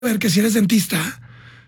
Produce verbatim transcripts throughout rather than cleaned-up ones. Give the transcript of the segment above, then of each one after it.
ver que si eres dentista,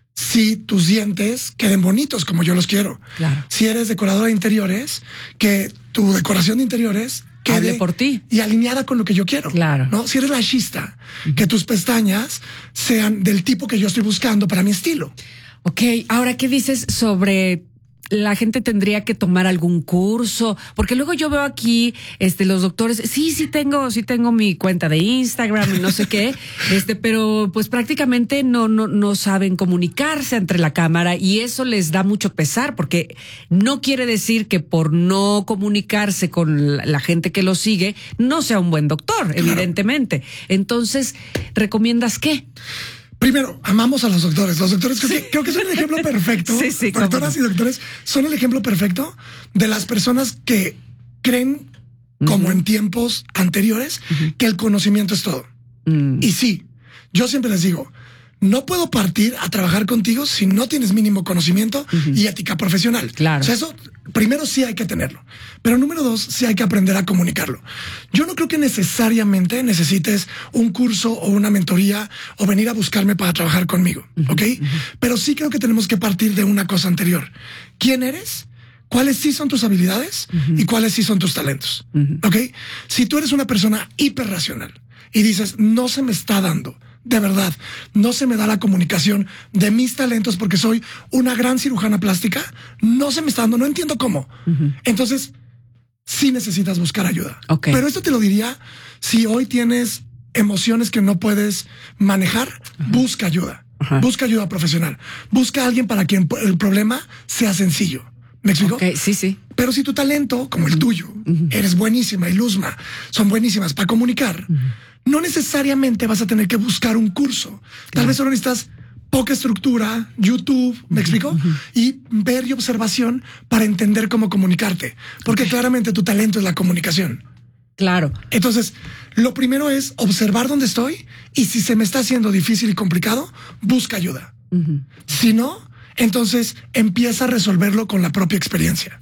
si tus dientes queden bonitos como yo los quiero. Claro. Si eres decoradora de interiores, que tu decoración de interiores quede hable por ti y alineada con lo que yo quiero. Claro. ¿No? Si eres lashista, uh-huh. que tus pestañas sean del tipo que yo estoy buscando para mi estilo. Ok, ahora, ¿qué dices sobre la gente tendría que tomar algún curso? Porque luego yo veo aquí, este, los doctores, sí, sí tengo, sí tengo mi cuenta de Instagram y no sé qué, este, pero pues prácticamente no, no, no saben comunicarse entre la cámara y eso les da mucho pesar, porque no quiere decir que por no comunicarse con la, la gente que lo sigue, no sea un buen doctor, claro. evidentemente. Entonces, ¿recomiendas qué? Primero, amamos a los doctores. Los doctores creo, sí. que, creo que son el ejemplo perfecto. Sí, sí, Doctoras no. y doctores son el ejemplo perfecto de las personas que creen, uh-huh. como en tiempos anteriores, uh-huh. que el conocimiento es todo. Uh-huh. Y sí, yo siempre les digo, no puedo partir a trabajar contigo si no tienes mínimo conocimiento uh-huh. y ética profesional. Claro. O sea, eso primero sí hay que tenerlo. Pero número dos, sí hay que aprender a comunicarlo. Yo no creo que necesariamente necesites un curso o una mentoría o venir a buscarme para trabajar conmigo, uh-huh. ¿ok? Uh-huh. Pero sí creo que tenemos que partir de una cosa anterior. ¿Quién eres? ¿Cuáles sí son tus habilidades? Uh-huh. ¿Y cuáles sí son tus talentos? Uh-huh. ¿Ok? Si tú eres una persona hiperracional y dices, no se me está dando, de verdad, no se me da la comunicación de mis talentos porque soy una gran cirujana plástica, no se me está dando, no entiendo cómo. Uh-huh. Entonces, sí necesitas buscar ayuda. Okay. Pero esto te lo diría si hoy tienes emociones que no puedes manejar, uh-huh. busca ayuda. Uh-huh. Busca ayuda profesional. Busca a alguien para quien el problema sea sencillo. ¿Me explico? Okay, sí, sí. Pero si tu talento, como el tuyo, uh-huh. eres buenísima y Luzma, son buenísimas para comunicar, uh-huh. no necesariamente vas a tener que buscar un curso. Tal claro. vez solo necesitas poca estructura, YouTube, ¿me explico? Uh-huh. Y ver y observación para entender cómo comunicarte. Porque okay. claramente tu talento es la comunicación. Claro. Entonces, lo primero es observar dónde estoy y si se me está haciendo difícil y complicado, busca ayuda. Uh-huh. Si no, entonces empieza a resolverlo con la propia experiencia.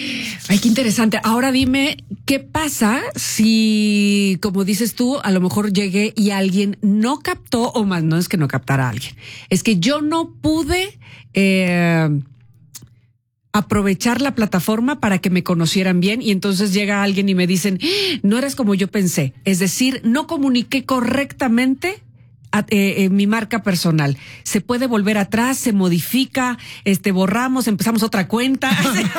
Ay, qué interesante. Ahora dime, ¿qué pasa si, como dices tú, a lo mejor llegué y alguien no captó, o más, no es que no captara a alguien, es que yo no pude eh, aprovechar la plataforma para que me conocieran bien y entonces llega alguien y me dicen, no eres como yo pensé, es decir, no comuniqué correctamente A, eh, eh, mi marca personal. ¿Se puede volver atrás? ¿Se modifica? Este, borramos, empezamos otra cuenta.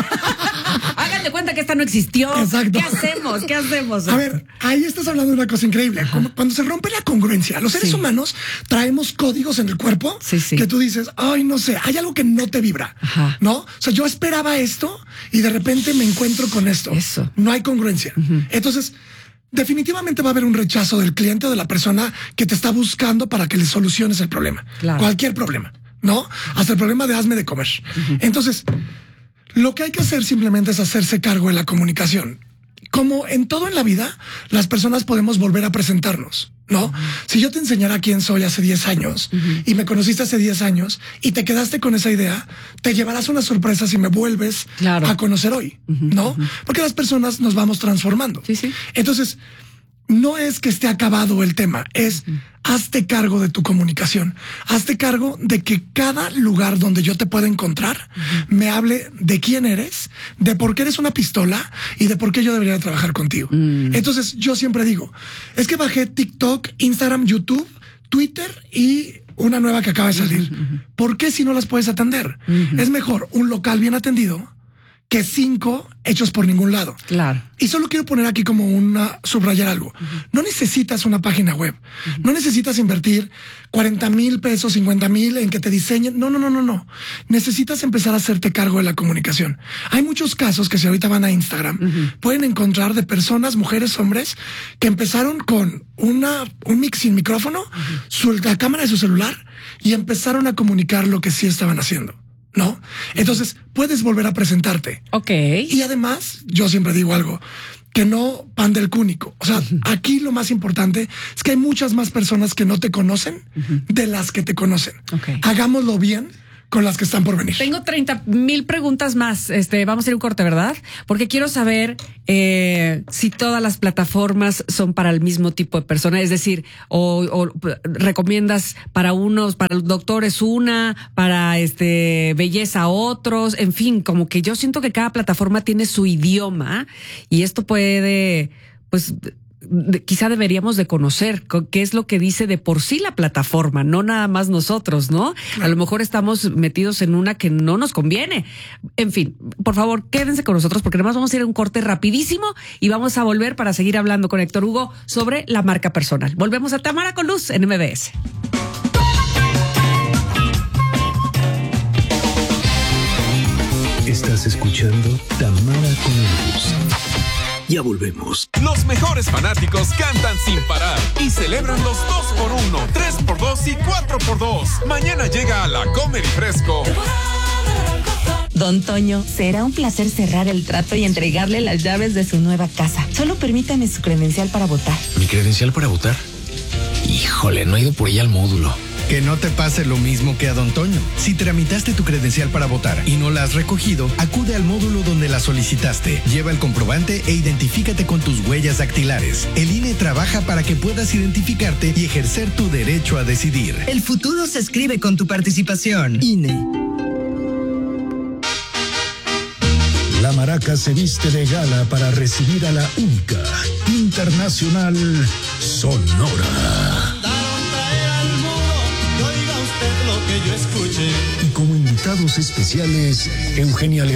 Hagan de cuenta que esta no existió. Exacto. ¿Qué hacemos? ¿Qué hacemos? A ver, ahí estás hablando de una cosa increíble. Cuando, cuando se rompe la congruencia, los seres sí. humanos traemos códigos en el cuerpo sí, sí. que tú dices, ay, no sé, hay algo que no te vibra. Ajá. ¿No? O sea, yo esperaba esto y de repente me encuentro con esto. Eso. No hay congruencia. Uh-huh. Entonces, definitivamente va a haber un rechazo del cliente o de la persona que te está buscando para que le soluciones el problema. Claro. Cualquier problema, ¿no? Hasta el problema de hazme de comer. Uh-huh. Entonces, lo que hay que hacer simplemente es hacerse cargo de la comunicación. Como en todo en la vida, las personas podemos volver a presentarnos, ¿no? Uh-huh. Si yo te enseñara quién soy hace diez años uh-huh. y me conociste hace diez años y te quedaste con esa idea, te llevarás una sorpresa si me vuelves claro. a conocer hoy, uh-huh. ¿no? Uh-huh. Porque las personas nos vamos transformando. Sí, sí. Entonces, no es que esté acabado el tema, es uh-huh. hazte cargo de tu comunicación, hazte cargo de que cada lugar donde yo te pueda encontrar uh-huh. me hable de quién eres, de por qué eres una pistola y de por qué yo debería trabajar contigo. Uh-huh. Entonces yo siempre digo, es que bajé TikTok, Instagram, YouTube, Twitter y una nueva que acaba de salir. Uh-huh. ¿Por qué si no las puedes atender? Uh-huh. Es mejor un local bien atendido que cinco hechos por ningún lado. Claro. Y solo quiero poner aquí como una, subrayar algo. Uh-huh. No necesitas una página web. Uh-huh. No necesitas invertir cuarenta mil pesos, cincuenta mil en que te diseñen. No, no, no, no, no. Necesitas empezar a hacerte cargo de la comunicación. Hay muchos casos que si ahorita van a Instagram, uh-huh. pueden encontrar de personas, mujeres, hombres, que empezaron con una, un mix sin micrófono, uh-huh. su, la cámara de su celular y empezaron a comunicar lo que sí estaban haciendo. ¿No? Entonces puedes volver a presentarte. Ok. Y además, yo siempre digo algo, que no pan del cúnico. O sea, uh-huh. aquí lo más importante es que hay muchas más personas que no te conocen uh-huh. de las que te conocen. Okay. Hagámoslo bien con las que están por venir. Tengo treinta mil preguntas más. Este, vamos a ir a un corte, ¿verdad? Porque quiero saber eh, si todas las plataformas son para el mismo tipo de persona. Es decir, o, o recomiendas para unos, para los doctores una, para este belleza otros. En fin, como que yo siento que cada plataforma tiene su idioma y esto puede, pues, de, quizá deberíamos de conocer qué es lo que dice de por sí la plataforma, no nada más nosotros, ¿no? Claro. A lo mejor estamos metidos en una que no nos conviene. En fin, por favor, quédense con nosotros porque además vamos a ir a un corte rapidísimo y vamos a volver para seguir hablando con Héctor Hugo sobre la marca personal. Volvemos a Tamara con Luz en M B S. Estás escuchando Tamara con Luz. Ya volvemos. Los mejores fanáticos cantan sin parar y celebran los dos por uno, tres por dos y cuatro por dos. Mañana llega a la Comer y Fresco. Don Toño, será un placer cerrar el trato y entregarle las llaves de su nueva casa. Solo permítame su credencial para votar. ¿Mi credencial para votar? Híjole, no he ido por ella al módulo. Que no te pase lo mismo que a Don Toño. Si tramitaste tu credencial para votar y no la has recogido, acude al módulo donde la solicitaste. Lleva el comprobante e identifícate con tus huellas dactilares. El I N E trabaja para que puedas identificarte y ejercer tu derecho a decidir. El futuro se escribe con tu participación. I N E. La Maraca se viste de gala para recibir a la única, internacional, Sonora. Y como invitados especiales, Eugenia León.